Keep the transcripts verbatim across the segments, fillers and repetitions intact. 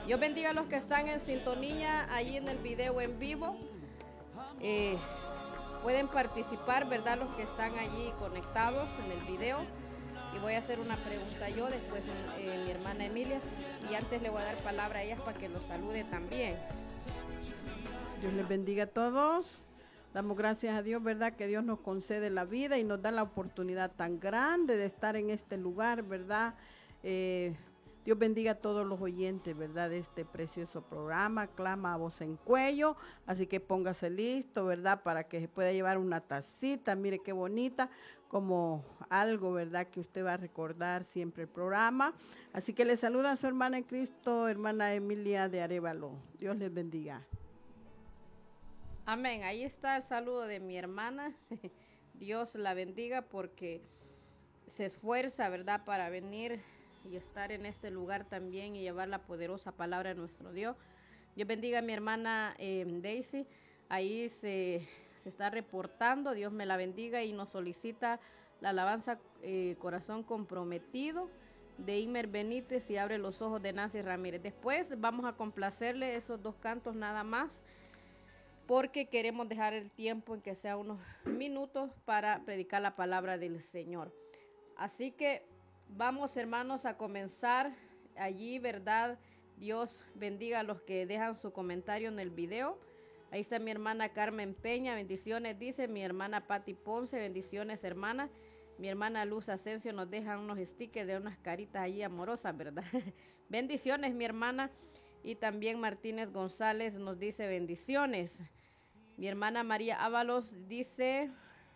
Dios bendiga a los que están en sintonía ahí en el video en vivo. Eh, pueden participar, ¿verdad? Los que están allí conectados en el video. Y voy a hacer una pregunta yo, después eh, mi hermana Emilia. Y antes le voy a dar palabra a ellas para que los salude también. Dios les bendiga a todos. Damos gracias a Dios, ¿verdad? Que Dios nos concede la vida y nos da la oportunidad tan grande de estar en este lugar, ¿verdad? Eh, Dios bendiga a todos los oyentes, ¿verdad? De este precioso programa, Clama a Voz en Cuello. Así que póngase listo, ¿verdad? Para que se pueda llevar una tacita, mire qué bonita, como algo, ¿verdad? Que usted va a recordar siempre el programa. Así que le saluda a su hermana en Cristo, hermana Emilia de Arévalo. Dios les bendiga. Amén. Ahí está el saludo de mi hermana. Dios la bendiga porque se esfuerza, ¿verdad? Para venir y estar en este lugar también y llevar la poderosa palabra de nuestro Dios. Dios bendiga a mi hermana eh, Daisy. Ahí se, se está reportando. Dios me la bendiga y nos solicita la alabanza eh, Corazón Comprometido de Imer Benítez y Abre los Ojos de Nancy Ramírez. Después vamos a complacerle esos dos cantos nada más, porque queremos dejar el tiempo en que sea unos minutos para predicar la palabra del Señor. Así que vamos, hermanos, a comenzar allí, ¿verdad? Dios bendiga a los que dejan su comentario en el video. Ahí está mi hermana Carmen Peña, bendiciones, dice mi hermana Patti Ponce, bendiciones, hermana. Mi hermana Luz Asensio nos deja unos stickers de unas caritas allí amorosas, ¿verdad? Bendiciones, mi hermana. Y también Martínez González nos dice bendiciones. Mi hermana María Ábalos dice...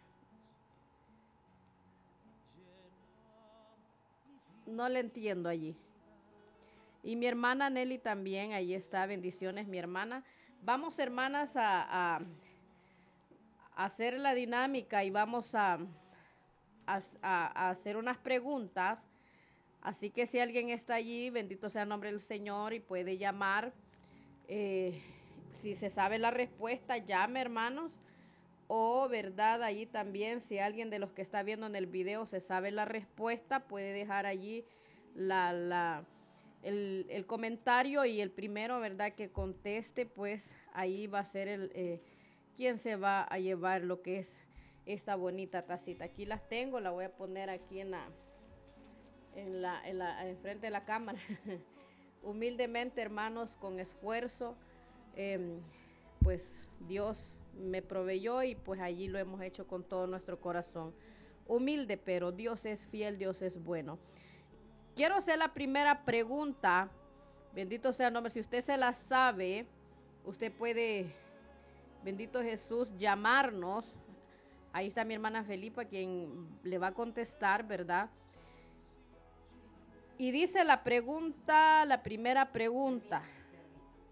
No le entiendo allí. Y mi hermana Nelly también, ahí está, bendiciones mi hermana. Vamos, hermanas, a, a, a hacer la dinámica y vamos a, a, a hacer unas preguntas. Así que si alguien está allí, bendito sea el nombre del Señor y puede llamar. Eh, si se sabe la respuesta, llame, hermanos. O, verdad, allí también, si alguien de los que está viendo en el video se sabe la respuesta, puede dejar allí la, la, el, el comentario y el primero, verdad, que conteste, pues ahí va a ser el eh, quien se va a llevar lo que es esta bonita tacita. Aquí las tengo, la voy a poner aquí en la, en la, en la, enfrente de la cámara. Humildemente, hermanos, con esfuerzo, eh, pues Dios me proveyó y pues allí lo hemos hecho con todo nuestro corazón. Humilde, pero Dios es fiel, Dios es bueno. Quiero hacer la primera pregunta. Bendito sea el nombre. Si usted se la sabe, usted puede, bendito Jesús, llamarnos. Ahí está mi hermana Felipa, quien le va a contestar, ¿verdad? Y dice la pregunta, la primera pregunta.